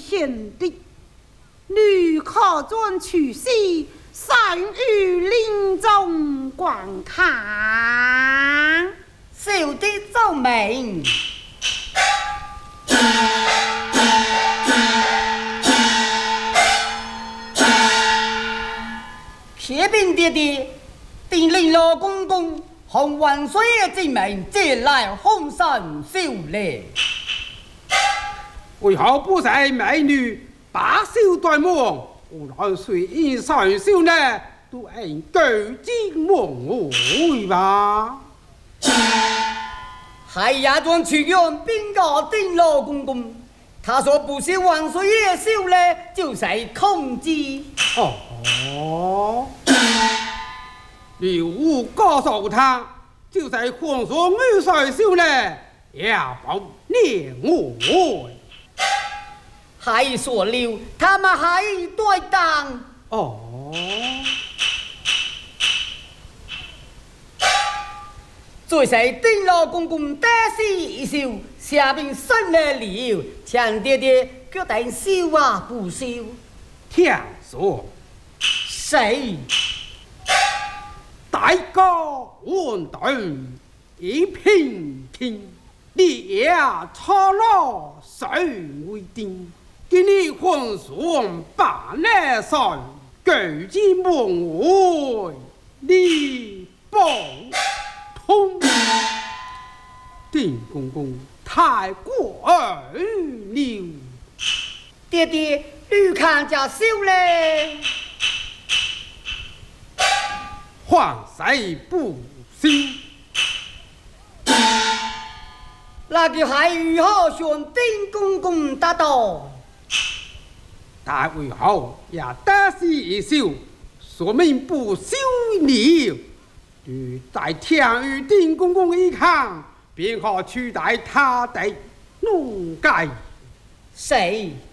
贤弟，女可准去西，善于林中观看。 小弟奏明。启禀爹爹，定令老公公洪万岁的之命，借来hom山修礼。 为何不使美女把手断望？我来随意上修呢，都按举金梦会吧。 海牙庄去院禀告定老公公，他说不是万岁爷修礼，就是控制。 哦，刘武告诉他，就在皇上二岁修呢，也不念我。 还说了，他们还对当。 哦， 最是丁老公公得势一秀，下边生了理由，强爹爹决定修啊不修。 听说谁？ 大高稳顿，一平平，你也操劳谁为定？给你皇上把那上举金梦会，你不通。丁公公太过儿了， 爹爹，你看家修嘞， 换谁不行？ 那就还如何向丁公公答道？ 大为后也得势一秀，说明不修了。如在天与丁公公一看，便可取代他的奴才。 谁？